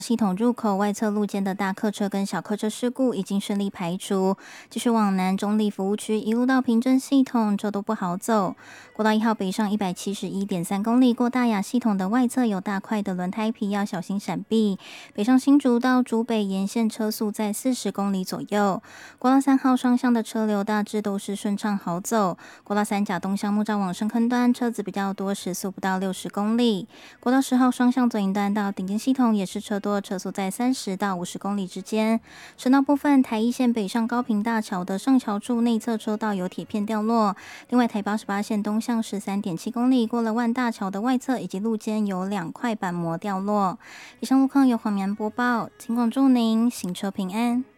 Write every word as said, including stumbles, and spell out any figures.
系统入口外侧路肩的大客车跟小客车事故已经顺利排除，继续往南中立服务区一路到平镇系统，这都不好走。国道一号北上一百七十一点三公里，过大雅系统的外侧有大块的轮胎皮，要小心闪避。北上新竹到竹北沿线车速在四十公里左右。国道三号双向的车流大致都是顺畅好走。国道三甲东向木栅往深坑端车子比较多，时速不到六十公里。国道十号双向左营端到顶尖系统也是车多。车速在三十到五十公里之间。省道部分，台一线北上高屏大桥的上桥处内侧车道有铁片掉落。另外，台八十八线东向十三点七公里，过了万大桥的外侧以及路肩有两块板膜掉落。以上路况由黄棉播报，请广祝您行车平安。